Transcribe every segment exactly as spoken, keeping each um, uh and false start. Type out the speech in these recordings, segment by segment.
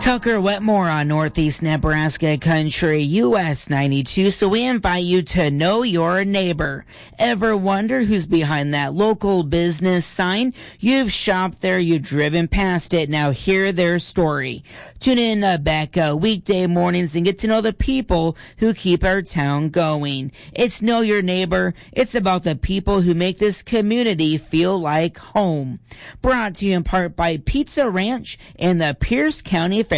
Tucker Wetmore on Northeast Nebraska Country, U S ninety-two. So we invite you to know your neighbor. Ever wonder who's behind that local business sign? You've shopped there, you've driven past it. Now hear their story. Tune in uh, back uh, weekday mornings and get to know the people who keep our town going. It's Know Your Neighbor. It's about the people who make this community feel like home. Brought to you in part by Pizza Ranch and the Pierce County Fair.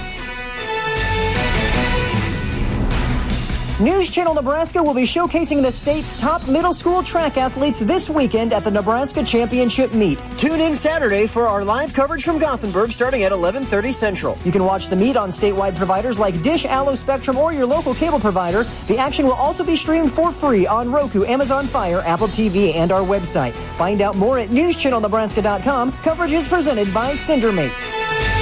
News Channel Nebraska will be showcasing the state's top middle school track athletes this weekend at the Nebraska Championship Meet. Tune in Saturday for our live coverage from Gothenburg starting at eleven thirty Central. You can watch the meet on statewide providers like Dish, Allo, Spectrum, or your local cable provider. The action will also be streamed for free on Roku, Amazon Fire, Apple T V, and our website. Find out more at news channel nebraska dot com. Coverage is presented by Cindermates.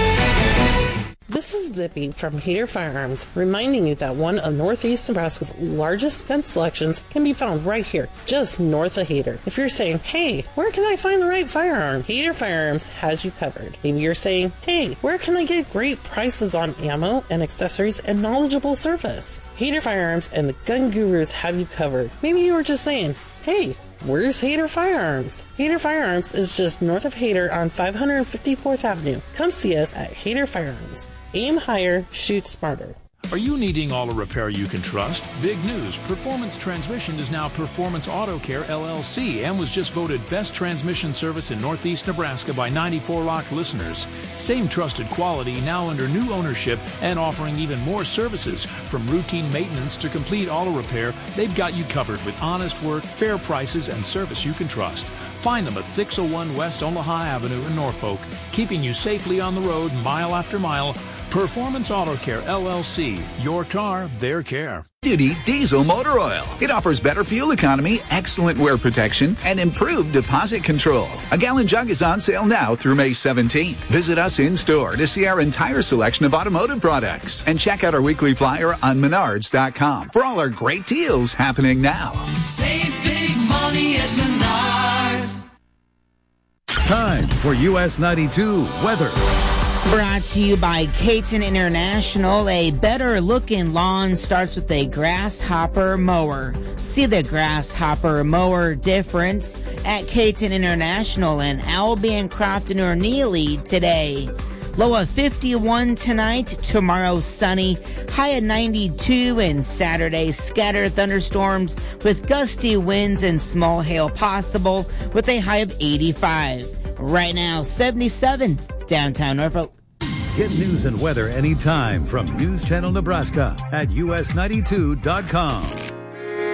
This is Zippy from Hader Firearms, reminding you that one of Northeast Nebraska's largest gun selections can be found right here, just north of Hader. If you're saying, hey, where can I find the right firearm? Hader Firearms has you covered. Maybe you're saying, hey, where can I get great prices on ammo and accessories and knowledgeable service? Hader Firearms and the Gun Gurus have you covered. Maybe you were just saying, hey, where's Hader Firearms? Hader Firearms is just north of Hader on five hundred fifty-fourth Avenue. Come see us at Hader Firearms. Aim higher, shoot smarter. Are you needing auto repair you can trust? Big news. Performance Transmission is now Performance Auto Care, L L C, and was just voted Best Transmission Service in Northeast Nebraska by ninety-four Lock listeners. Same trusted quality, now under new ownership and offering even more services. From routine maintenance to complete auto repair, they've got you covered with honest work, fair prices, and service you can trust. Find them at six oh one West Omaha Avenue in Norfolk, keeping you safely on the road mile after mile. Performance Auto Care, L L C. Your car, their care. Duty diesel motor oil. It offers better fuel economy, excellent wear protection, and improved deposit control. A gallon jug is on sale now through May seventeenth. Visit us in store to see our entire selection of automotive products and check out our weekly flyer on menards dot com for all our great deals happening now. Save big money at Menards. Time for U S ninety-two weather. Brought to you by Caton International. A better looking lawn starts with a Grasshopper mower. See the Grasshopper mower difference at Caton International in Albion, Crofton, or Neely today. Low of fifty-one tonight, tomorrow sunny, high of ninety-two, and Saturday scattered thunderstorms with gusty winds and small hail possible with a high of eighty-five. Right now, seventy-seven, downtown Norfolk. Get news and weather anytime from News Channel Nebraska at U S ninety-two dot com.